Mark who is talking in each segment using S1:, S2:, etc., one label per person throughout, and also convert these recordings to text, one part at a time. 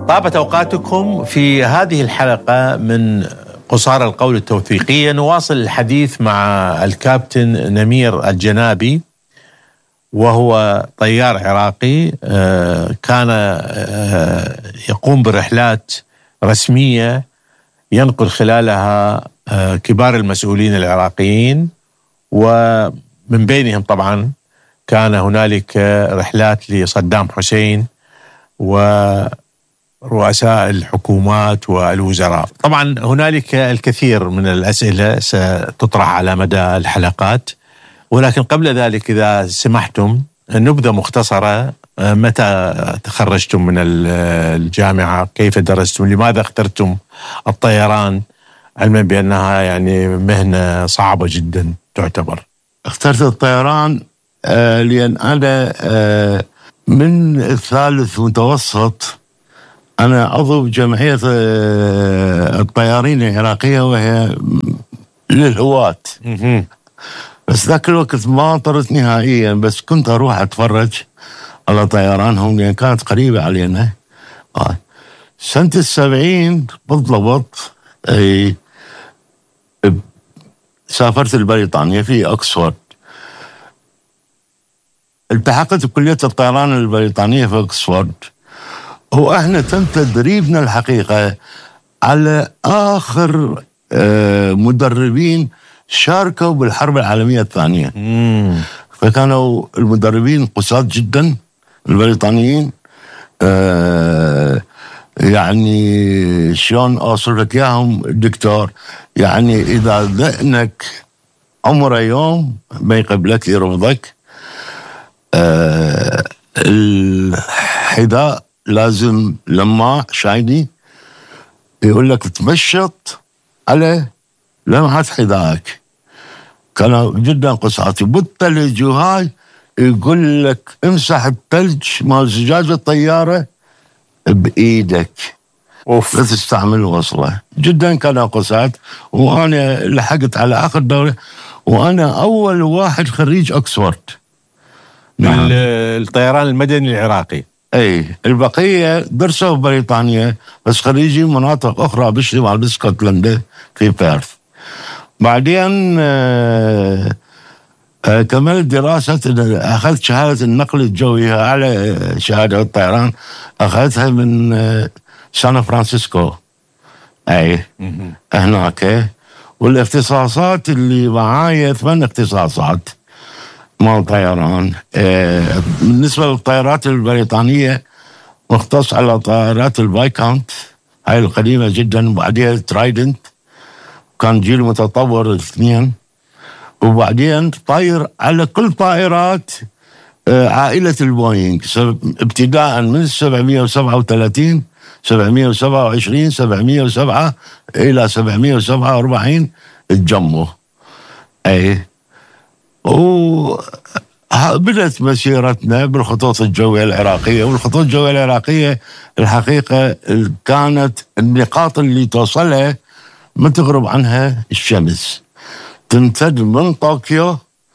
S1: طابت أوقاتكم. في هذه الحلقة من قصار القول التوثيقية نواصل الحديث مع الكابتن نمير الجنابي، وهو طيار عراقي كان يقوم برحلات رسمية ينقل خلالها كبار المسؤولين العراقيين، ومن بينهم طبعا كان هنالك رحلات لصدام حسين ورؤساء الحكومات والوزراء. طبعا هنالك الكثير من الأسئلة ستطرح على مدى الحلقات، ولكن قبل ذلك إذا سمحتم نبذة مختصرة. متى تخرجتم من الجامعة؟ كيف درستم؟ لماذا اخترتم الطيران علما بأنها يعني مهنة صعبة جدا تعتبر؟
S2: اخترت الطيران لأن أنا من الثالث متوسط أنا عضو جمعية الطيارين العراقية، وهي للهواة. بس ذاك الوقت ما طرت نهائيا، بس كنت أروح أتفرج على طيرانهم لأن كانت قريبة علينا. سنة 70 بالضبط سافرت لبريطانيا في أكسفورد، التحقت بكلية الطيران البريطانية في أكسفورد، وإحنا تم تدريبنا الحقيقة على آخر مدربين شاركوا بالحرب العالمية الثانية. فكانوا المدربين قساة جدا البريطانيين. يعني شلون أوصل لك إياهم دكتور؟ يعني إذا ذهنك عمره يوم ما يقبلك يرفضك، الحذاء لازم لماع شايني يقول لك تمشط على لمعة حذائك. كانوا جدا قساطي. بالثلج وهاي يقول لك امسح الثلج مال زجاج الطيارة بإيدك لا تستعمل وصلة. جدا كانوا قساط. وأنا لحقت على آخر دورة، وأنا أول واحد خريج أكسفورد
S1: الطيران المدني العراقي.
S2: اي البقيه درسوا في بريطانيا، بس خريجي مناطق اخرى بشمال بسكوتلندا في بيرث. بعدين كملت دراسه، اخذت شهاده النقل الجوي على شهاده الطيران، اخذتها من سان فرانسيسكو. اي هناك. والاختصاصات اللي معايا 8 اختصاصات مال طيران. بالنسبة للطائرات البريطانية مختص على طائرات الفايكانت، هاي القديمة جدا، وبعدين ترايدنت كان جيل متطور الاثنين، وبعدين طاير على كل طائرات عائلة البوينغ ابتداء من 737 727 707 إلى 747 الجمو. أي وبدأت مسيرتنا بالخطوط الجوية العراقية. والخطوط الجوية العراقية الحقيقة كانت النقاط اللي توصلها ما تغرب عنها الشمس، تمتد من طوكيو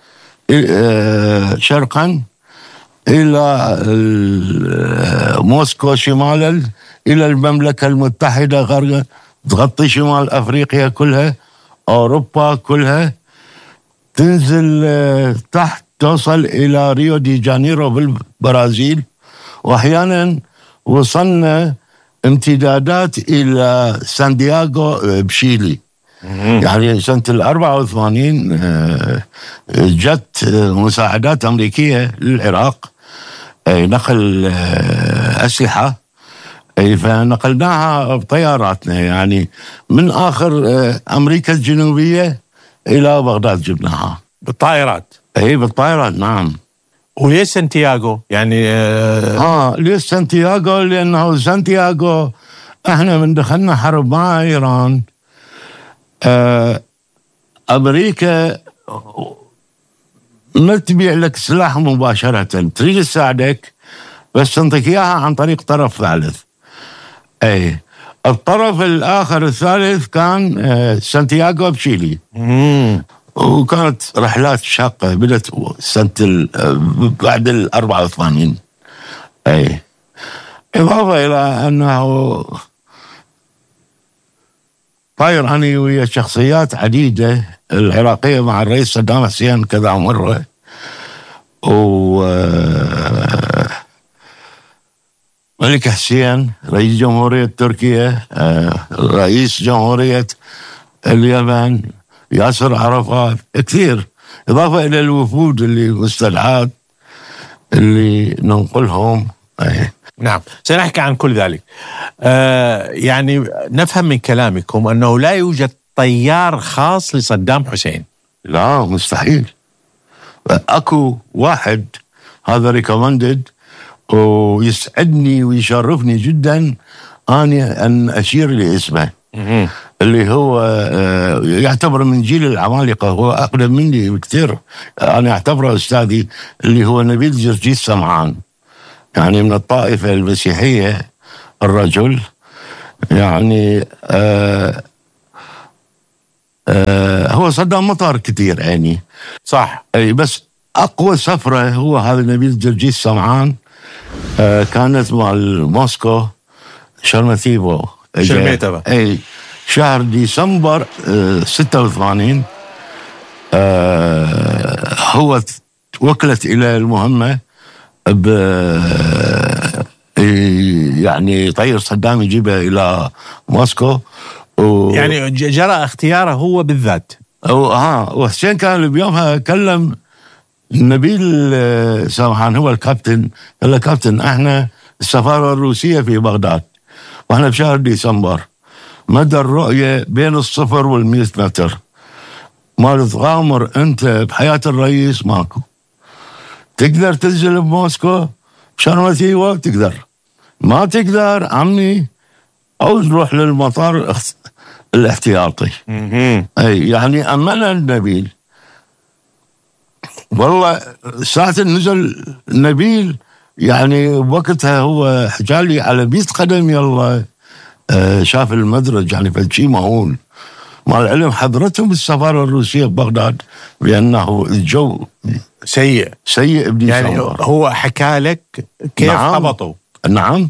S2: شرقا إلى موسكو شمالا إلى المملكة المتحدة غربا، تغطي شمال أفريقيا كلها، أوروبا كلها، تنزل تحت توصل إلى ريو دي جانيرو بالبرازيل، وأحيانا وصلنا امتدادات إلى سانتياغو بشيلي. يعني سنة 84 جت مساعدات أمريكية للعراق، نقل أسلحة، فنقلناها بطياراتنا، يعني من آخر أمريكا الجنوبية إلى بغداد جبناها
S1: بالطائرات.
S2: اي بالطائرات نعم.
S1: وليش سانتياغو يعني؟
S2: ليش سانتياغو؟ لأنه سانتياغو احنا من دخلنا حرب مع إيران، أمريكا ما تبيع لك سلاح مباشرة، تريد تساعدك بس تنطيك إياها عن طريق طرف ثالث. أي الطرف الآخر الثالث كان سانتياغو بشيلي. وكانت رحلات شاقة، بدأت سنة بعد 84. إضافة إلى أنه طاير أنا ويا شخصيات عديدة العراقية مع الرئيس صدام حسين كذا مرة، ملك حسين رئيس جمهورية تركيا، رئيس جمهورية اليمن، ياسر عرفات، كثير، إضافة إلى الوفود اللي مستدعات اللي ننقلهم.
S1: نعم، سنحكي عن كل ذلك. يعني نفهم من كلامكم أنه لا يوجد طيار خاص لصدام حسين.
S2: لا، مستحيل. أكو واحد هذا ريكومندد، ويسعدني ويشرفني جدا أنا أن أشير لاسمه، اللي هو يعتبر من جيل العمالقة، هو أقدم مني بكثير، أنا أعتبره أستاذي، اللي هو نبيل جرجيس سمعان، يعني من الطائفة المسيحية الرجل، يعني هو صدام مطار كثير يعني
S1: صح،
S2: أي، بس أقوى سفرة هو هذا نبيل جرجيس سمعان، كانت مال موسكو شرمتيفو، أي شهر ديسمبر 86. هو وكلت إلى المهمة يعني طير صدام يجيبه إلى موسكو،
S1: يعني جرى اختياره هو بالذات.
S2: وحسين كان بيومها كلم نبيل سمعان، هو الكابتن، قال له كابتن احنا السفارة الروسية في بغداد واحنا بشهر ديسمبر، مدى الرؤية بين 0 و100 متر، ما تغامر انت بحياة الرئيس ماكو، تقدر تنزل بموسكو بشرمتيفو تقدر، ما تقدر عمي او تروح للمطار الاحتياطي. اي يعني امنا النبيل. والله ساعة نزل نبيل يعني وقتها هو حجالي على 100 قدم، يلا شاف المدرج، يعني فشي مهول. مع العلم حضرتهم السفارة الروسية ببغداد بأنه الجو
S1: سيء يعني
S2: هو
S1: حكى لك كيف هبطوا.
S2: نعم.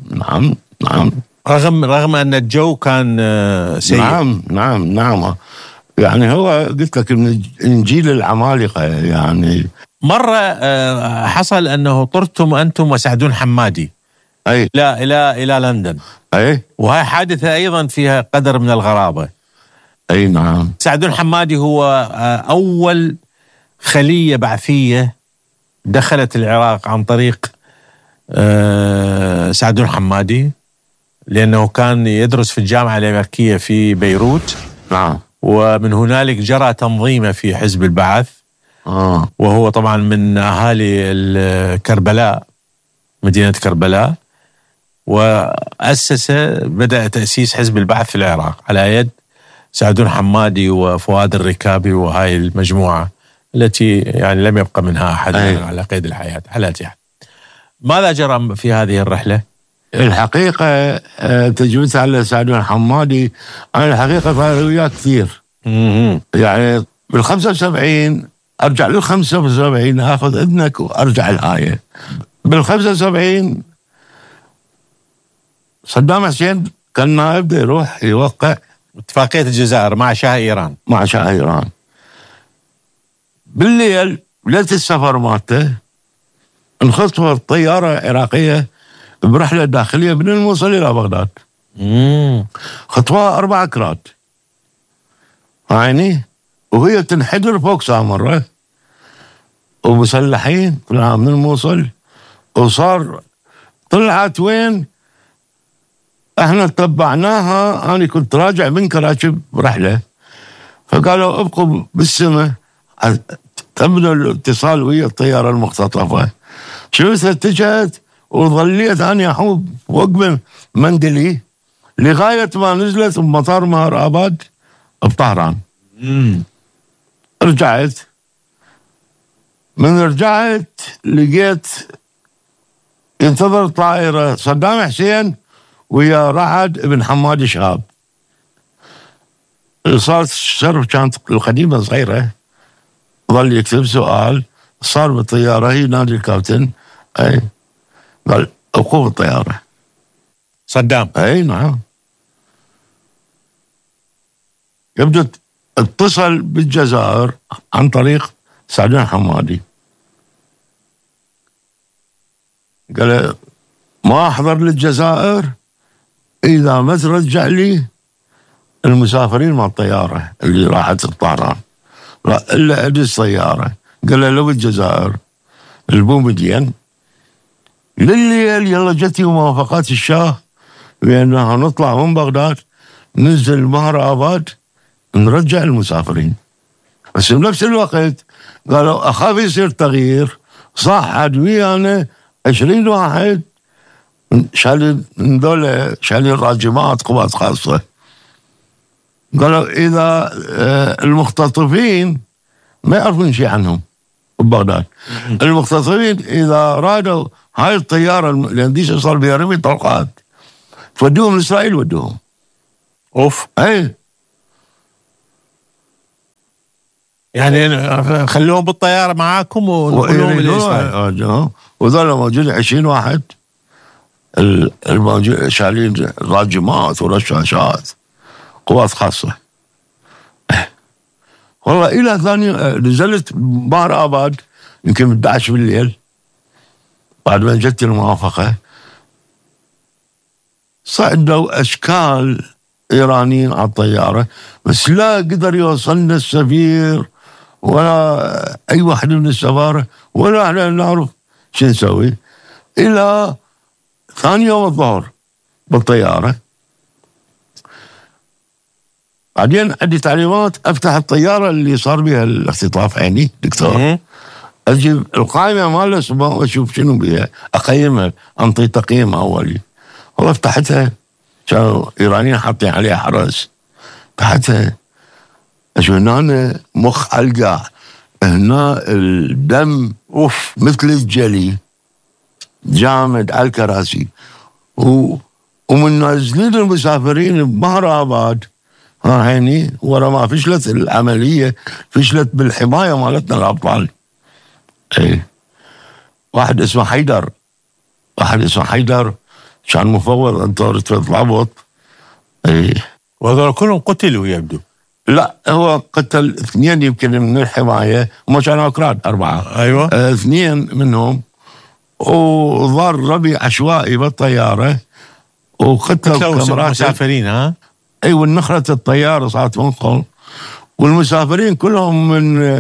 S1: رغم أن الجو كان سيء.
S2: نعم. يعني هو قلت لك من إنجيل العمالقة. يعني
S1: مرة حصل أنه طرتم أنتم وسعدون حمادي
S2: أي
S1: إلى لندن،
S2: أي،
S1: وهي حادثة أيضا فيها قدر من الغرابة.
S2: أي نعم.
S1: سعدون حمادي هو أول خلية بعثية دخلت العراق عن طريق سعدون حمادي، لأنه كان يدرس في الجامعة الأمريكية في بيروت.
S2: نعم.
S1: ومن هنالك جرى تنظيمه في حزب البعث. وهو طبعا من أهالي كربلاء، مدينة كربلاء، بدأ تأسيس حزب البعث في العراق على يد سعدون حمادي وفؤاد الركابي، وهاي المجموعة التي يعني لم يبقى منها أحد على قيد الحياة حالاتها. ماذا جرى في هذه الرحلة؟
S2: الحقيقة تجوز على سعدون حمادي، أنا الحقيقة صار وياه كثير. يعني بال75 أرجع لل75 أخذ إذنك وأرجع الآية. بال75 صدام حسين كان نائب يروح يوقع
S1: اتفاقية الجزائر مع شاه إيران.
S2: بالليل ليلة السفر مالته انخطفت طيارة عراقية برحلة داخلية من الموصل إلى بغداد. خطوها 4 أكراد عيني، وهي تنحدر فوق سامرة ومسلحين من الموصل. وصار طلعت وين؟ احنا تبعناها، انا كنت راجع من كراتشي برحلة، فقالوا ابقوا بالسماء تم الاتصال ويا الطيارة المختطفة. شفت اتجهت وظليت أنا أحوب وقف مندلي لغاية ما نزلت بمطار مهر آباد بطهران. رجعت، من رجعت لقيت ينتظر طائرة صدام حسين ويا رعد بن حماد شهاب. صارت الشرف كانت القديمة صغيرة، ظل يكتب سؤال، صار بالطيارة، هي نادي الكابتن، أي قال وقوف الطيارة.
S1: صدام.
S2: اي نعم. يبدو اتصل بالجزائر عن طريق سعدون حمادي، قال ما احضر للجزائر اذا ما ترجع لي المسافرين مع الطياره اللي راحت الطهران، لا الا ادز طياره. قال له لو الجزائر البومدين لليل يلا جتي موافقات الشاه بانها نطلع من بغداد ننزل مهر آباد نرجع المسافرين. بس بنفس الوقت قالوا اخاف يصير تغيير، صعد ويانا 20 واحد شال الراجمات قوات خاصه. قالوا اذا المختطفين ما يعرفون شيء عنهم ببغداد، المختطفين اذا رادوا هاي الطياره لان ديش صار بها رمي طلقات تودوهم لاسرائيل ودوهم.
S1: اوف.
S2: اي
S1: يعني خلوهم بالطياره معاكم ونقلوهم لاسرائيل.
S2: وذول موجودين 20 واحد الموجود شايلين راجمات ورشاشات قوات خاصه. والله الى ثاني نزلت بحر آباد يمكن 11 بالليل بعد ما جت الموافقه. صعدوا اشكال ايرانيين على الطياره بس لا قدر يوصلنا السفير ولا اي واحد من السفاره ولا احنا نعرف شو نسوي. الى ثاني يوم الظهر بالطياره بعدين عندي تعليمات افتح الطياره اللي صار بها الاختطاف عيني دكتور، اجيب القائمه مالها واشوف شنو بها اقيمها انطي تقييم اولي. والله فتحتها كانوا ايرانيين حاطين عليها حرس، فتحتها اشوف هنا مخ القاع، هنا الدم اوف مثل الجلي جامد على الكراسي، ومن نازلين المسافرين ببحر آباد ها هيني ورا ما فشلت العمليه فشلت بالحمايه مالتنا الابطال. اي واحد اسمه حيدر كان مفوض انطورة ضابط. اي
S1: وهذول كلهم قتلوا يبدو.
S2: لا هو قتل 2 يمكن من الحمايه، هم كانوا اكراد 4.
S1: ايوه
S2: 2 منهم، وظهر ربي عشوائي بالطياره وقتلوا
S1: مسافرين. ها
S2: اي والنخرة الطياره صارت منقل والمسافرين كلهم من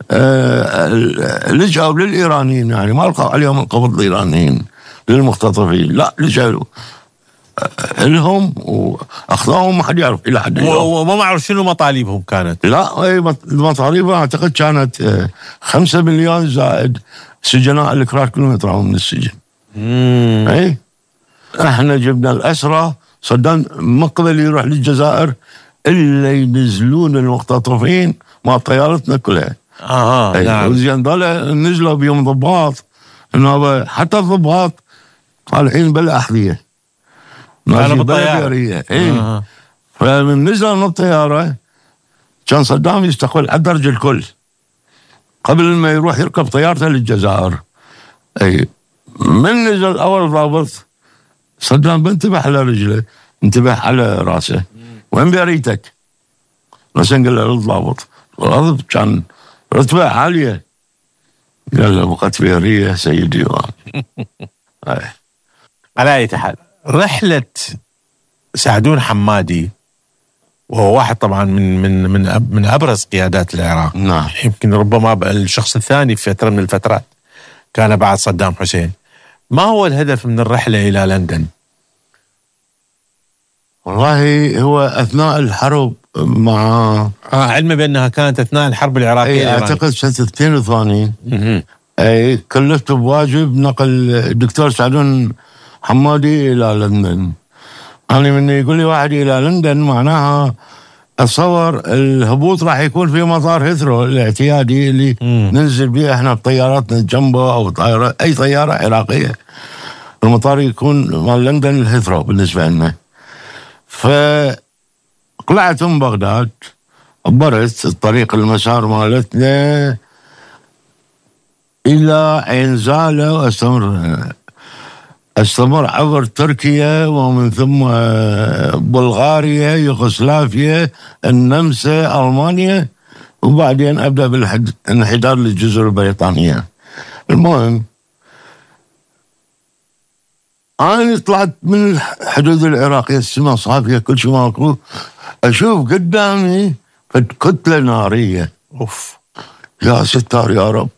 S2: لجأوا للايرانيين، يعني ما لقوا عليهم القبض الايرانيين للمختطفين، لا لجأوا لهم واخذوهم ما حد يعرف الى حد اليوم.
S1: وما معروف شنو مطالبهم كانت.
S2: لا المطالب اعتقد كانت 5 مليون زائد سجناء الكراد كلهم يطلعون من السجن. اي احنا جبنا الاسرى، صدام ما قبل يروح للجزائر الا ينزلون المختطفين مع طيارتنا كلها.
S1: نعم.
S2: وزين ضل نزلوا بيوم ضباط، انه حتى الضباط طالعين بالاحذيه
S1: كانوا بالطياره.
S2: اي فمن نزل من الطياره كان صدام يستقبل على درج الكل قبل ما يروح يركب طيارته للجزائر. اي من نزل اول ضابط صدام بنتبه على رجله انتبه على راسه، وين بريتك؟ بس قال له للضابط، الضابط كان رتبه عاليه، قال له بقت بيريه سيدي.
S1: على اي حال رحله سعدون حمادي وهو واحد طبعا من ابرز قيادات العراق.
S2: نعم.
S1: يمكن ربما الشخص الثاني في فتره من الفترات كان بعد صدام حسين. ما هو الهدف من الرحله الى لندن؟
S2: والله هو اثناء الحرب مع
S1: علما بانها كانت اثناء الحرب العراقيه.
S2: اعتقد سنه 82. اي كلفت بواجب نقل الدكتور سعدون حمادي الى لندن. انا من يقول لي واحد الى لندن معناها اتصور الهبوط راح يكون في مطار هيثرو الاعتيادي اللي ننزل به احنا بطياراتنا جنبه او طياره اي طياره عراقيه، المطار يكون مال لندن الهيثرو بالنسبه لنا. فطلعت من بغداد عبرت الطريق المسار مالتنا الى عين زاله واستمر استمر عبر تركيا ومن ثم بلغاريا، يوغوسلافيا، النمسا، ألمانيا، وبعدين أبدأ بالانحدار للجزر البريطانية. المهم أنا طلعت من الحدود العراقية، السماء صافية، كل شيء ماكو، أشوف قدامي كتلة نارية.
S1: أوف،
S2: يا ستار يا رب،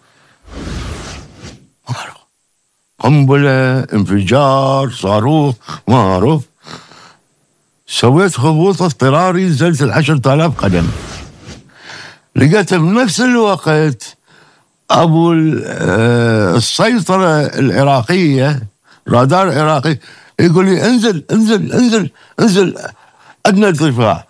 S2: قنبلة، انفجار، صاروخ، ما أعرف. سويت هبوط اضطراري، نزلت 10,000 قدم. لقيت بنفس الوقت أبو السيطرة العراقية، رادار عراقي، يقول لي انزل انزل انزل انزل أدنى ارتفاع.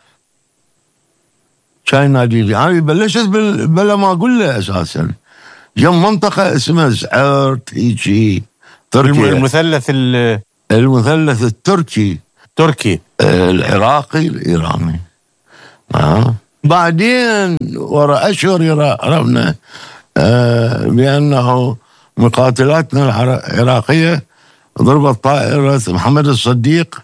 S2: كان ينادي لي، أنا بلشت بلا ما أقول له أساسا جم منطقة اسمها زعرت، هيجي تركيا، المثلث التركي العراقي الإيراني. بعدين وراء أشهر عرفنا بأنه مقاتلاتنا العراقية ضربت طائرة محمد الصديق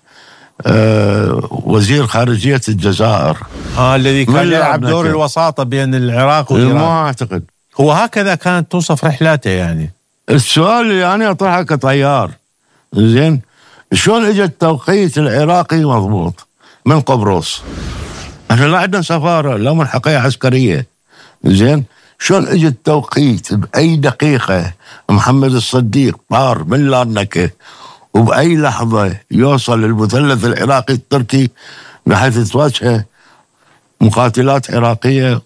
S2: وزير خارجية الجزائر،
S1: الذي كان يلعب دور الوساطة بين العراق والإيران.
S2: ما أعتقد
S1: هو هكذا كانت توصف رحلاته. يعني
S2: السؤال اللي أنا أطرحه كطيار، زين، شلون اجى التوقيت العراقي مضبوط من قبرص؟ احنا لا عندنا سفارة لا ملحقية عسكرية، زين، شلون اجى التوقيت بأي دقيقة محمد الصديق طار من لارنكة وبأي لحظة يوصل للمثلث العراقي التركي بحيث تواجهه مقاتلات عراقية؟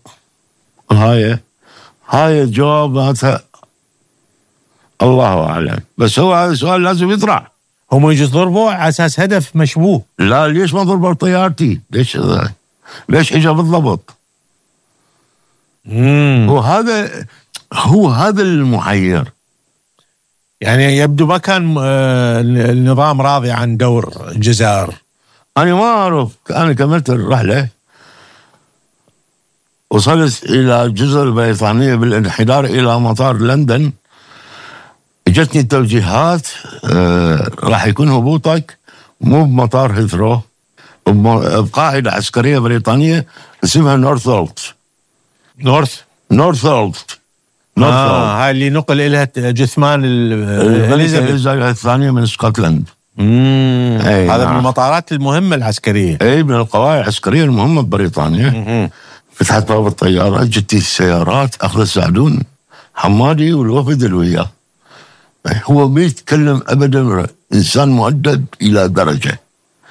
S2: هاي جواباتها الله أعلم. بس هو هذا السؤال لازم يطرح.
S1: هم يجوز ضربوا على أساس هدف مشبوه.
S2: لا، ليش ما ضربوا طيارتي؟ ليش اجى بالضبط؟ هو هذا المحير.
S1: يعني يبدو ما كان النظام راضي عن دور الجزائر.
S2: أنا ما أعرف. أنا كملت الرحلة، وصلت إلى الجزر البريطانية بالانحدار إلى مطار لندن. جتني توجيهات راح يكون هبوطك مو بمطار هيثرو، بقاعدة عسكرية بريطانية اسمها نورثولت.
S1: هاي اللي نقل إلها جثمان
S2: الإليزابيث الثانية من اسكتلند.
S1: هذا من المطارات المهمة العسكرية.
S2: من القواعد العسكرية المهمة ببريطانيا. فتحت باب الطيارة، جتي السيارات، أخذ سعدون حمادي والوفد اللي وياه. هو ما يتكلم أبدا، إنسان مؤدب إلى درجة.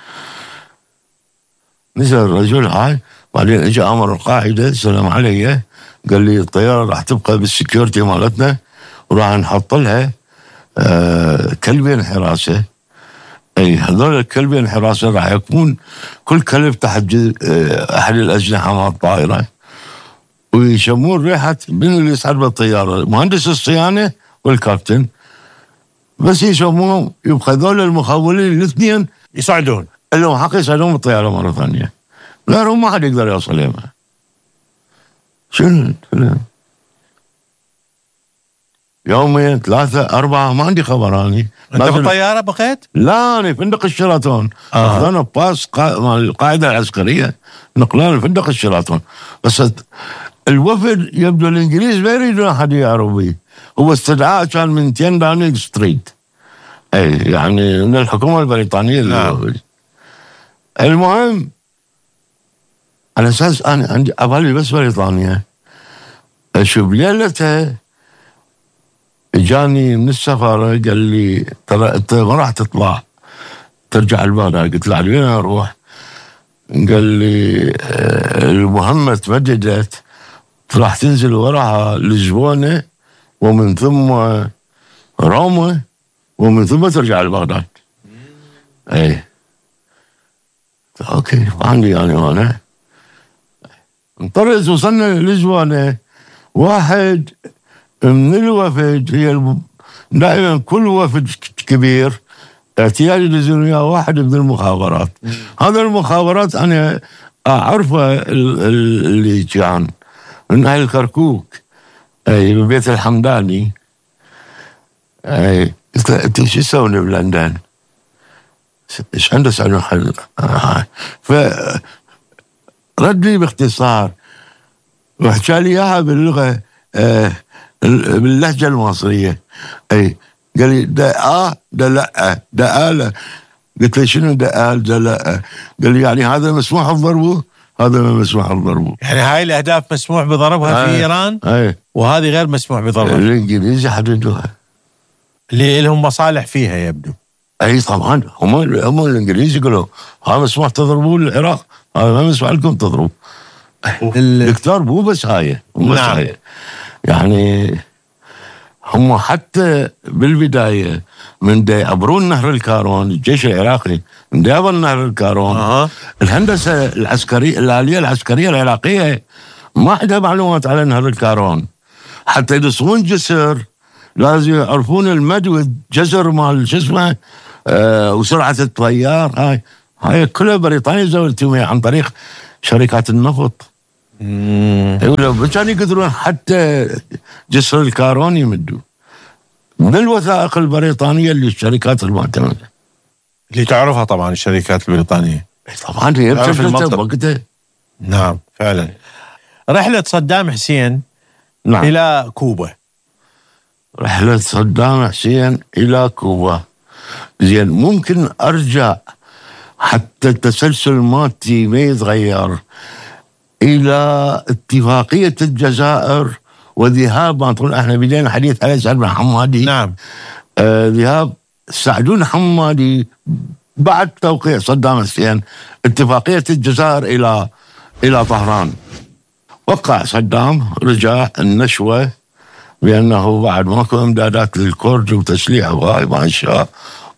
S2: نزل الرجل هاي، بعدين اجى امر القاعده، سلام علي، قال لي الطياره راح تبقى بالسكيورتي مالتنا، وراح نحط لها كلبين حراسه. هذول الكلبين حراسه راح يكون كل كلب تحت احد الاجنحه مال الطائره، ويشمون ريحه من اللي يصعد بالطياره، مهندس الصيانه والكابتن، بس يشمون. يبقى هذول المخولين الاثنين
S1: يصعدون
S2: لهم حق يصعدون بالطياره مره ثانيه، غيرهم ما حد يقدر يوصل لهم. شنو يومين 3 4 ما عندي خبر. اني
S1: انت بالطياره بقيت؟
S2: لا، انا فندق الشيراتون. اخذنا باص مال القاعده العسكريه، نقلنا لفندق الشيراتون. بس الوفد يبدو الانجليز ما يريدون احد يعرف به. هو استدعاء كان من 10 داونينغ ستريت، يعني من الحكومه البريطانيه. المهم على اساس انا عندي ابالي بس بريطانيا. اشوف ليلتها اجاني من السفاره قال لي ترى انت ما راح تطلع ترجع البغداد. قلت له وين اروح؟ قال لي المهمه تمددت، راح تنزل وراها لشبونه ومن ثم روما ومن ثم ترجع لبغداد. اوكي، عندي يعني انا انطرز. وصلنا لجوانه، واحد من الوفد، هي دائما كل وفد كبير احتياج ينزلون وياه واحد من المخابرات. هذا المخابرات انا اعرفه، اللي كان من اهل كركوك، من بيت الحمداني. قلت له انت شو تسوي بلندن؟ ايش عنده سعد حل؟ فرد لي باختصار وحكى لي اياها باللغه باللهجه المصريه. اي قال لي ده لا ده لا. قلت له شنو ده ده لا؟ قال لي يعني هذا مسموح بضربه، هذا ما مسموح بضربه.
S1: يعني هاي الاهداف مسموح بضربها في ايران، وهذه غير مسموح بضربها.
S2: الانجليزي حددوها
S1: اللي لهم مصالح فيها يبدو.
S2: اي طبعا هم الانجليز يقولوا هذا مسموح تضربوا العراق، هذا ما مسموح لكم تضربوا. الدكتور مو بس هاي، مو بس
S1: نعم.
S2: هاي يعني هم حتى بالبدايه من دا يعبرون نهر الكارون، الجيش العراقي من دا يعبر نهر الكارون الهندسه العسكريه الآلية العسكريه العراقيه ما عندها معلومات على نهر الكارون. حتى يدسون جسر لازم يعرفون المد جسر مال شو اسمه وسرعه التيار. هاي كلها بريطانيا زودتهم عن طريق شركات النفط. يقولوا كانوا يقدرون حتى جسر الكارون يمدوا من الوثائق البريطانيه اللي الشركات المعتمده
S1: اللي تعرفها طبعا الشركات البريطانيه.
S2: طبعا هي بوقتها.
S1: نعم فعلا. رحله صدام حسين
S2: نعم.
S1: الى كوبا.
S2: رحله صدام حسين الى كوبا زين ممكن ارجع حتى التسلسل مالتي ما يتغير الى اتفاقيه الجزائر وذهاب ما تقول احنا بدينا حديث على سعد بن حمادي.
S1: نعم.
S2: ذهاب سعد بن حمادي بعد توقيع صدام حسين اتفاقيه الجزائر الى طهران. وقع صدام، رجع النشوه بانه بعد ماكو امدادات للكرد وتسليح وهاي ما شاء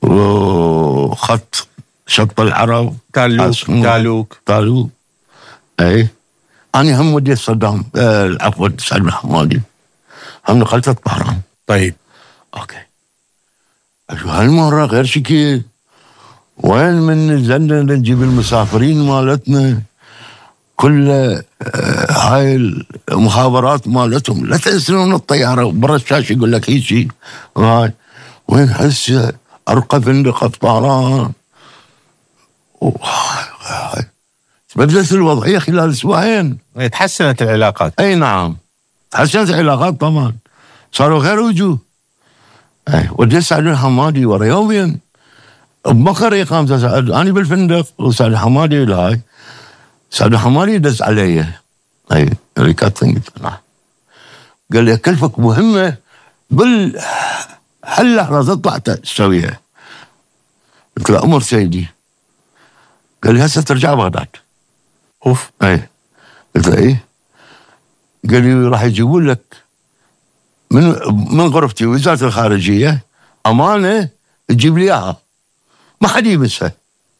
S2: وخط شط العرب تالوك. اي انا هم وديت صدام عفوا سعد بن حمادي هم نقلت طهران.
S1: طيب
S2: اوكي هالمره غير شكل وين من زلنا نجيب المسافرين مالتنا كل هاي المخابرات مالتهم لا تنسلون الطياره برا الشاشه يقول لك هيك شيء هاي وين هسه ارقى فندق في طهران. تبدلت الوضعيه خلال اسبوعين.
S1: تحسنت العلاقات.
S2: اي نعم تحسنت العلاقات طبعا صاروا غير وجوه. وديت سعد بن حمادي ورا يومين بمقر اقامته سعد انا بالفندق وسعد حمادي لاي سعد حمادي دز علي ريكاتنج قال لي اكلفك مهمه هاللحظه تطلع تسويها. قلت له امر سيدي. قال لي هسه ترجع بغداد.
S1: اوف.
S2: قلت له ايه؟ قال لي راح يجيبون لك من غرفتي وزاره الخارجيه امانه تجيب لي اياها ما حد يمسها.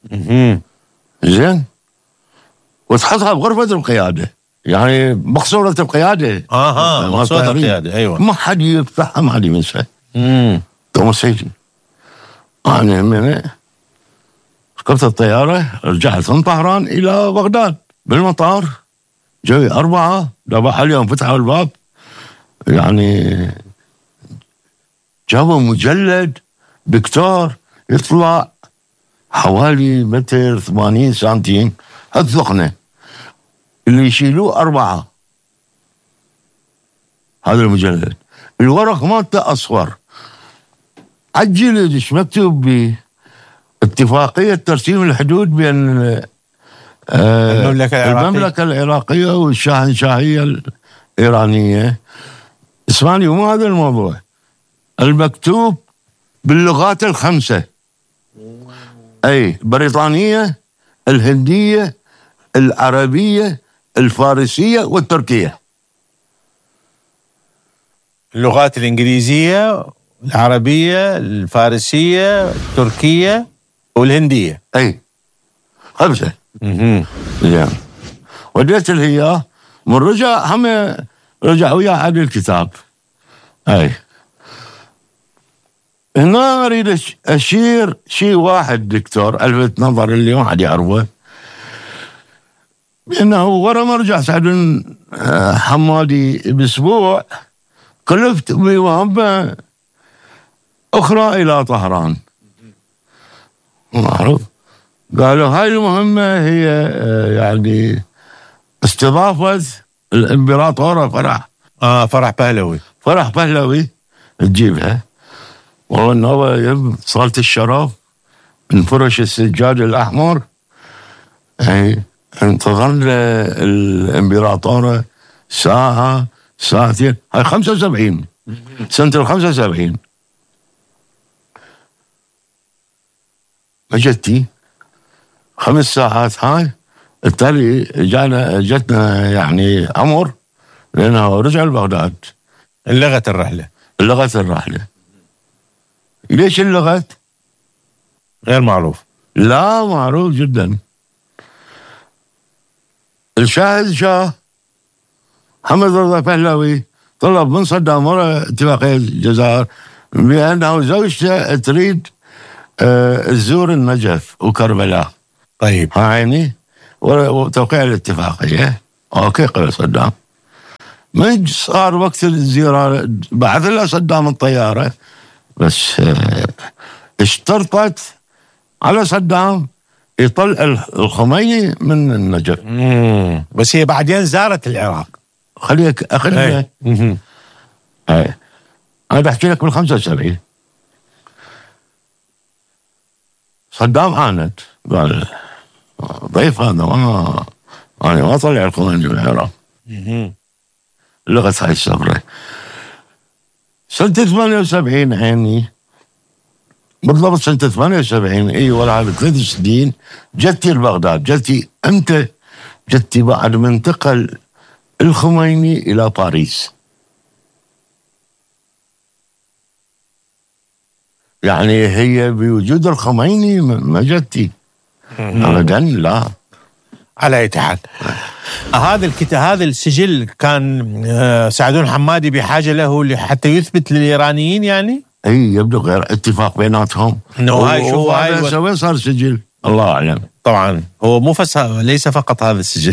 S2: زين وتحطها بغرفه القياده يعني مقصوره القياده.
S1: مقصوره القياده ايوه
S2: ما حد يفتحها ما حد يمسها. توم سيدي انا من ركبت الطياره رجعت من طهران الى بغداد بالمطار جوي 4 دبح اليوم فتحوا الباب يعني جابوا مجلد دكتور يطلع حوالي 1.80 سنتيم هالثقنه اللي يشيلوه 4. هذا المجلد الورق مالته اصفر عجل ايش مكتوب به اتفاقيه ترسيم الحدود بين المملكه العراقيه والشاهنشاهيه الايرانيه. اسمعني مو هذا الموضوع المكتوب باللغات ال5 البريطانيه الهنديه العربيه الفارسيه والتركيه.
S1: اللغات الانجليزيه العربيه الفارسيه التركيه والهنديه.
S2: 5. زين وديت الهياه من رجع هم رجع وياه عاد الكتاب. هنا اريد اشير شيء واحد دكتور الفت نظر اللي ما حد يعرفه بانه ورا ما رجع سعد بن حمادي باسبوع كلفت بوهبه أخرى إلى طهران. معروف. قالوا هاي المهمة هي يعني استضافة الإمبراطورة
S1: فرح بهلوي.
S2: فرح بهلوي تجيبها. والله إنه صالة الشرف انفرش السجاد الأحمر. انتظرنا الإمبراطورة ساعتين. هاي 75 سنة 75. اجتي 5 ساعات. هاي التالي جتنا يعني أمر لأنه رجع لبغداد.
S1: لغت الرحلة.
S2: ليش اللغت؟
S1: غير معروف.
S2: لا معروف جدا. الشاهد شاه محمد رضا بهلوي طلب من صدام ورا اتفاقية الجزائر بأنه زوجته تريد تزور النجف وكربلاء.
S1: طيب.
S2: عيني وتوقيع الاتفاقية. اوكي قال صدام. من صار وقت الزيارة بعث له صدام الطيارة، بس اشترطت على صدام يطلع الخميني من النجف.
S1: بس هي بعدين زارت العراق.
S2: خليك أخذ. أنا بحكي لك بال75 صدام عاند قال ضيف هذا أنا ما طلع الخميني من العراق. لغت هاي السفرة. سنة 78 عيني بالضبط سنة 78 ولا 3 سنين جتي لبغداد. جتي امتى؟ جتي بعد ما انتقل الخميني إلى باريس. يعني هي بوجود الخميني ما جتي أبدا. لا.
S1: على أي حال هذا السجل كان سعدون حمادي بحاجة له حتى يثبت للإيرانيين يعني.
S2: يبدو غير اتفاق بيناتهم.
S1: هاي
S2: سوي صار سجل الله أعلم.
S1: طبعا هو ليس فقط هذا السجل.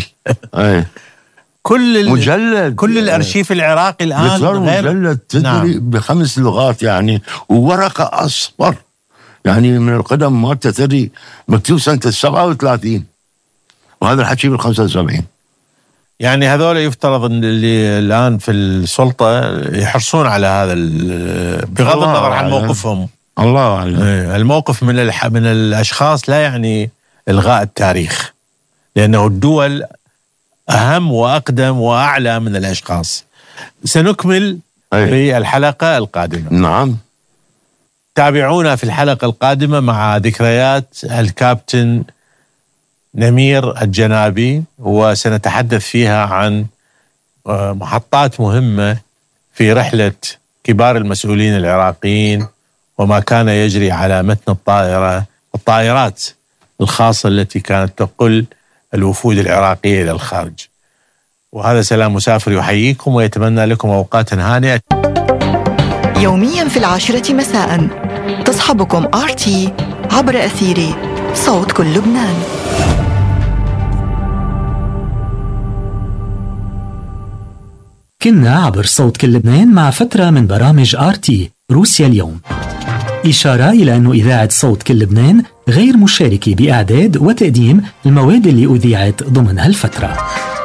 S2: مجلد.
S1: كل الأرشيف العراقي الآن
S2: غير مجلد تدري ب5 لغات يعني، وورقة أصفر يعني من القدم ما تدري مكتوب سنة 37 وهذا الحكي بال75.
S1: يعني هذول يفترض ان اللي الان في السلطه يحرصون على هذا بغض النظر عن موقفهم.
S2: الله أعلم.
S1: الموقف من الاشخاص لا يعني الغاء التاريخ، لانه الدول اهم واقدم واعلى من الاشخاص. سنكمل في الحلقه القادمه.
S2: نعم.
S1: تابعونا في الحلقه القادمه مع ذكريات الكابتن نمير الجنابي، وسنتحدث فيها عن محطات مهمة في رحلة كبار المسؤولين العراقيين وما كان يجري على متن الطائرات الخاصة التي كانت تقل الوفود العراقية إلى الخارج. وهذا سلام مسافر يحييكم ويتمنى لكم أوقات هانئة.
S3: يوميا في 10 مساء تصحبكم RT عبر أثير صوت كل لبنان.
S4: كنا عبر صوت كل لبنان مع فترة من برامج RT روسيا اليوم. إشارة إلى أن إذاعة صوت كل لبنان غير مشاركة بإعداد وتقديم المواد اللي أذيعت ضمن هالفترة.